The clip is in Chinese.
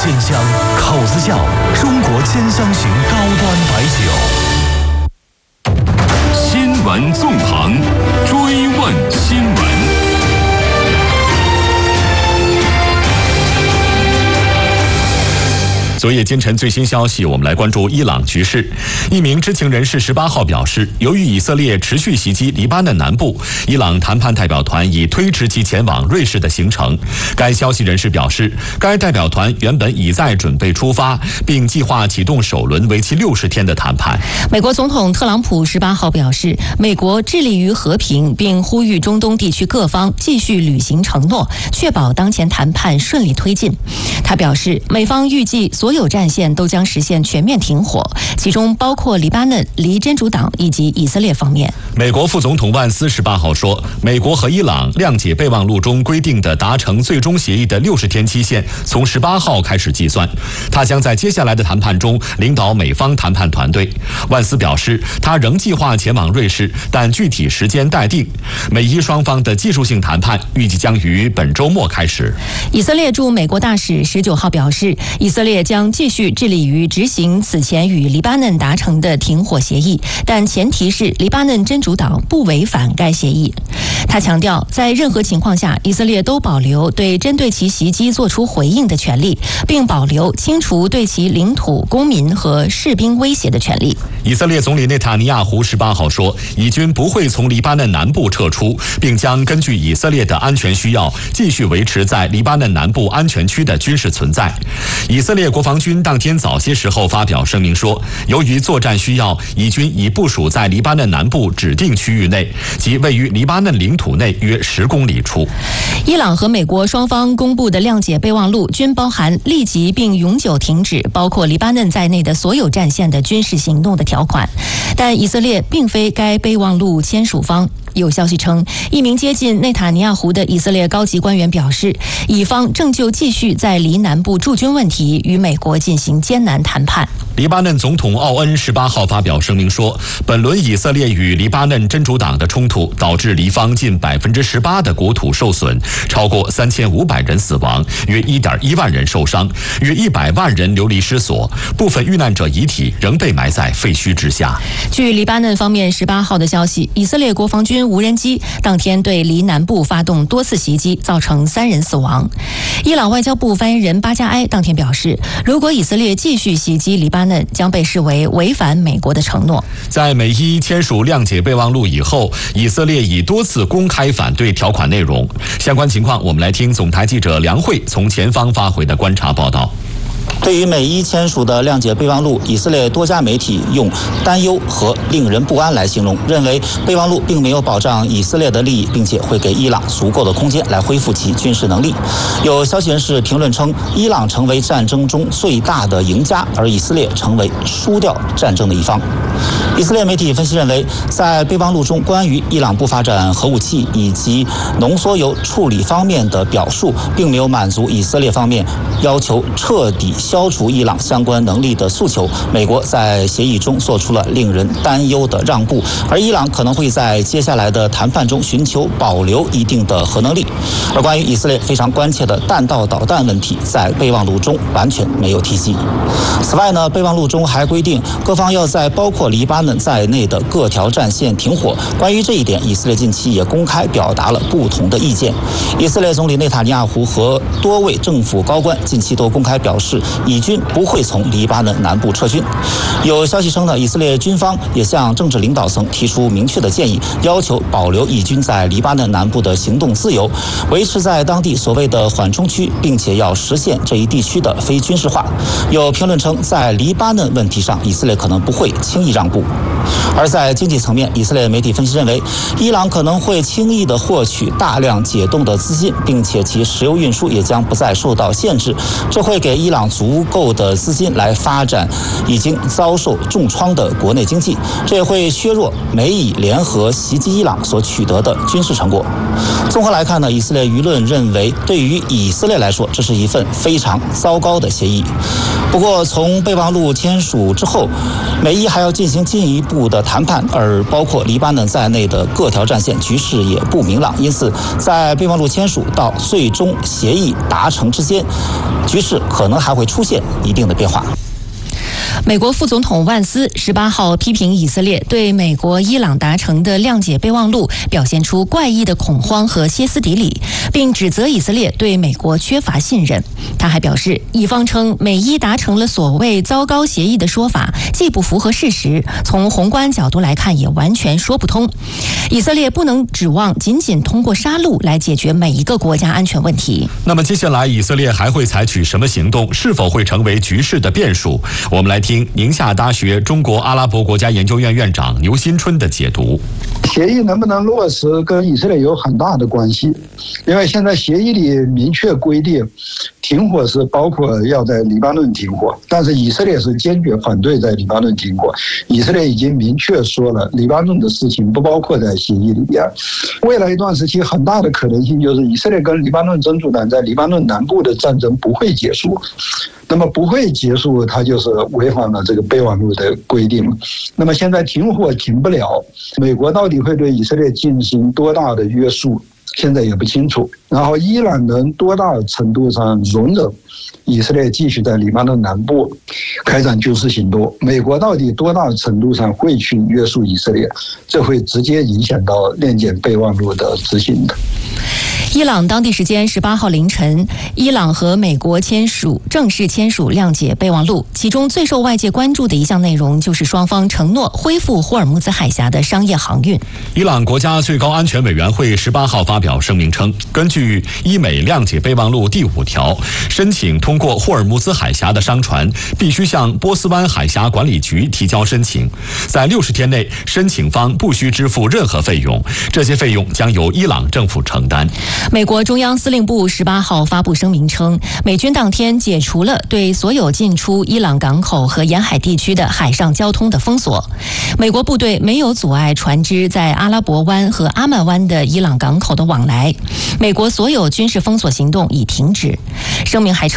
鲜香，口子窖中国兼香型高端白酒。 新闻纵横，追问新闻。昨夜今晨最新消息，我们来关注伊朗局势。一名知情人士18号表示，由于以色列持续袭击黎巴嫩南部，伊朗谈判代表团已推迟其前往瑞士的行程。该消息人士表示，该代表团原本已在准备出发，并计划启动首轮为期60天的谈判。 美国总统特朗普18号表示，美国致力于和平，并呼吁中东地区各方继续履行承诺，确保当前谈判顺利推进。他表示，美方预计所有战线都将实现全面停火，其中包括黎巴嫩、黎真主党以及以色列方面。 美国副总统万斯18号说，美国和伊朗谅解备忘录中规定的达成最终协议的60天期限从18号开始计算。他将在接下来的谈判中领导美方谈判团队。万斯表示，他仍计划前往瑞士，但具体时间待定。美伊双方的技术性谈判预计将于本周末开始。 以色列驻美国大使19号表示，以色列将继续致力于执行此前与黎巴嫩达成的停火协议，但前提是黎巴嫩真主党不违反该协议。他强调，在任何情况下，以色列都保留对针对其袭击作出回应的权利，并保留清除对其领土、公民和士兵威胁的权利。 以色列总理内塔尼亚胡18号说，以军不会从黎巴嫩南部撤出，并将根据以色列的安全需要，继续维持在黎巴嫩南部安全区的军事存在。以色列国防军当天早些时候发表声明说，由于作战需要，以军已部署在黎巴嫩南部指定区域内，即位于黎巴嫩领土内约10公里处。 伊朗和美国双方公布的谅解备忘录均包含立即并永久停止包括黎巴嫩在内的所有战线的军事行动的条款，但以色列并非该备忘录签署方。有消息称，一名接近内塔尼亚胡的以色列高级官员表示，以方正就继续在黎南部驻军问题与美国进行艰难谈判。 黎巴嫩总统奥恩18号发表声明说，本轮以色列与黎巴嫩真主党的冲突导致黎方近18%的国土受损，超过3500人死亡，约1.1万人受伤，约100万人流离失所，部分遇难者遗体仍被埋在废墟之下。 据黎巴嫩方面18号的消息，以色列国防军无人机当天对黎南部发动多次袭击，造成3人死亡。伊朗外交部发言人巴加埃当天表示，如果以色列继续袭击黎巴嫩，将被视为违反美国的承诺。 在美伊签署谅解备忘录以后，以色列已多次公开反对条款内容。相关情况，我们来听总台记者梁慧从前方发回的观察报道。 对于美伊签署的谅解备忘录，以色列多家媒体用担忧和令人不安来形容，认为备忘录并没有保障以色列的利益，并且会给伊朗足够的空间来恢复其军事能力。有消息人士评论称，伊朗成为战争中最大的赢家，而以色列成为输掉战争的一方。以色列媒体分析认为，在备忘录中关于伊朗不发展核武器以及浓缩铀处理方面的表述，并没有满足以色列方面要求彻底消除伊朗相关能力的诉求。美国在协议中做出了令人担忧的让步，而伊朗可能会在接下来的谈判中寻求保留一定的核能力。而关于以色列非常关切的弹道导弹问题，在备忘录中完全没有提及。此外呢，备忘录中还规定各方要在包括黎巴嫩在内的各条战线停火。关于这一点，以色列近期也公开表达了不同的意见。以色列总理内塔尼亚胡和多位政府高官近期都公开表示，以军不会从黎巴嫩南部撤军。有消息称呢，以色列军方也向政治领导层提出明确的建议，要求保留以军在黎巴嫩南部的行动自由，维持在当地所谓的缓冲区，并且要实现这一地区的非军事化。有评论称，在黎巴嫩问题上，以色列可能不会轻易让步。而在经济层面，以色列媒体分析认为，伊朗可能会轻易地获取大量解冻的资金，并且其石油运输也将不再受到限制，这会给伊朗足够的资金来发展已经遭受重创的国内经济，这也会削弱美以联合袭击伊朗所取得的军事成果。综合来看呢，以色列舆论认为，对于以色列来说，这是一份非常糟糕的协议。不过，从备忘录签署之后，美伊还要进行进一步的谈判，而包括黎巴嫩在内的各条战线局势也不明朗，因此在备忘录签署到最终协议达成之间，局势可能还会出现一定的变化。 美国副总统万斯18号批评以色列对美国、伊朗达成的谅解备忘录表现出怪异的恐慌和歇斯底里，并指责以色列对美国缺乏信任。他还表示，以方称美伊达成了所谓糟糕协议的说法既不符合事实，从宏观角度来看也完全说不通。以色列不能指望仅仅通过杀戮来解决每一个国家安全问题。 那么接下来以色列还会采取什么行动？是否会成为局势的变数？我们来听宁夏大学中国阿拉伯国家研究院院长牛新春的解读。 协议能不能落实跟以色列有很大的关系，因为现在协议里明确规定停火是包括要在黎巴嫩停火，但是以色列是坚决反对在黎巴嫩停火。以色列已经明确说了，黎巴嫩的事情不包括在协议里边。未来一段时期很大的可能性就是以色列跟黎巴嫩真主党在黎巴嫩南部的战争不会结束，那么不会结束，它就是违反了这个备忘录的规定。那么现在停火停不了，美国到底会对以色列进行多大的约束，现在也不清楚。然后伊朗能多大程度上容忍以色列继续在黎巴嫩南部开展军事行动，美国到底多大程度上会去约束以色列，这会直接影响到谅解备忘录的执行的。 伊朗当地时间18号凌晨，伊朗和美国正式签署谅解备忘录，其中最受外界关注的一项内容就是双方承诺恢复霍尔木兹海峡的商业航运。 伊朗国家最高安全委员会18号发表声明称，根据伊美谅解备忘录第5条，申请通过霍尔木兹海峡的商船必须向波斯湾海峡管理局提交申请，在60天内申请方不需支付任何费用，这些费用将由伊朗政府承担。 美国中央司令部18号发布声明称，美军当天解除了对所有进出伊朗港口和沿海地区的海上交通的封锁。美国部队没有阻碍船只在阿拉伯湾和阿曼湾的伊朗港口的往来。美国所有军事封锁行动已停止。声明还称，